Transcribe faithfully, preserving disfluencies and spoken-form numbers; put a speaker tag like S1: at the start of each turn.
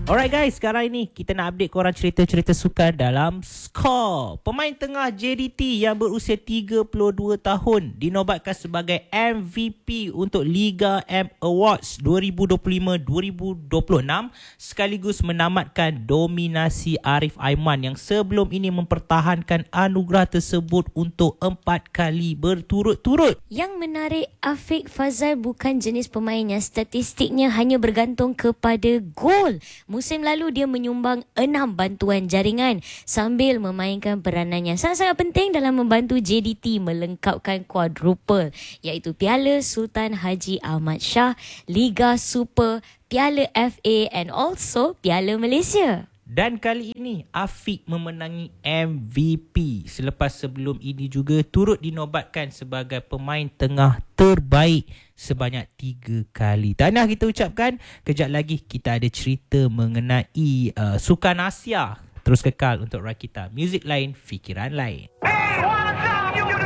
S1: Alright guys, sekarang ini kita nak update korang cerita-cerita sukan dalam skor. Pemain tengah J D T yang berusia tiga puluh dua tahun dinobatkan sebagai M V P untuk Liga M Awards dua ribu dua puluh lima dua ribu dua puluh enam sekaligus menamatkan dominasi Arif Aiman yang sebelum ini mempertahankan anugerah tersebut untuk empat kali berturut-turut.
S2: Yang menarik, Afiq Fazal bukan jenis pemain yang statistiknya hanya bergantung kepada gol. Musim lalu dia menyumbang enam bantuan jaringan sambil memainkan peranan yang sangat-sangat penting dalam membantu J D T melengkapkan quadruple iaitu Piala Sultan Haji Ahmad Shah, Liga Super, Piala F A and also Piala Malaysia.
S1: Dan kali ini Afiq memenangi M V P selepas sebelum ini juga turut dinobatkan sebagai pemain tengah terbaik sebanyak tiga kali. Tahniah kita ucapkan. Kejap lagi kita ada cerita mengenai uh, Sukan Asia. Terus kekal untuk Rakita. Muzik lain, fikiran lain. Hey,